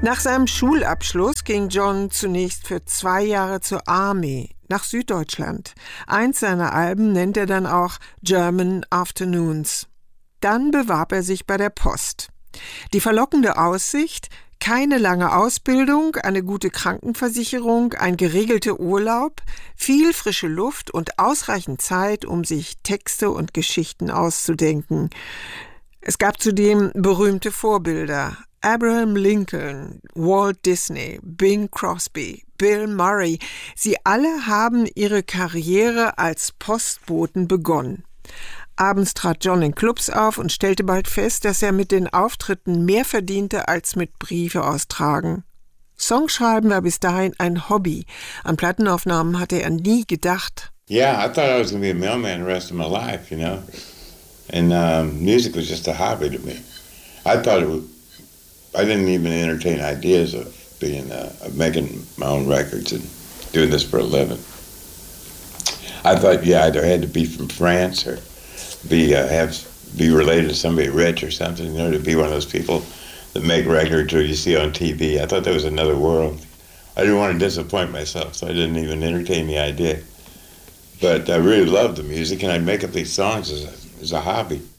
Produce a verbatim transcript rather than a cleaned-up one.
Nach seinem Schulabschluss ging John zunächst für zwei Jahre zur Army nach Süddeutschland. Eins seiner Alben nennt er dann auch German Afternoons. Dann bewarb er sich bei der Post. Die verlockende Aussicht, keine lange Ausbildung, eine gute Krankenversicherung, ein geregelter Urlaub, viel frische Luft und ausreichend Zeit, um sich Texte und Geschichten auszudenken. Es gab zudem berühmte Vorbilder: Abraham Lincoln, Walt Disney, Bing Crosby, Bill Murray. Sie alle haben ihre Karriere als Postboten begonnen. Abends trat John in Clubs auf und stellte bald fest, dass er mit den Auftritten mehr verdiente als mit Briefe austragen. Songschreiben war bis dahin ein Hobby. An Plattenaufnahmen hatte er nie gedacht. Yeah, I thought I was going to be a mailman the rest of my life, you know. And um, music was just a hobby to me. I thought it was, I didn't even entertain ideas of being, uh, of making my own records and doing this for a living. I thought you either had to be from France or be uh, have be related to somebody rich or something, you know, to be one of those people that make records or you see on T V. I thought that was another world. I didn't want to disappoint myself, so I didn't even entertain the idea. But I really loved the music, and I'd make up these songs as a, as a hobby.